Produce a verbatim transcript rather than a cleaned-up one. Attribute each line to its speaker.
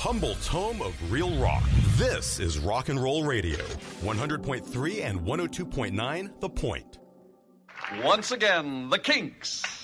Speaker 1: Humboldt's home of real rock. This is Rock and Roll Radio, one hundred point three and one oh two point nine The Point.
Speaker 2: Once again, the Kinks.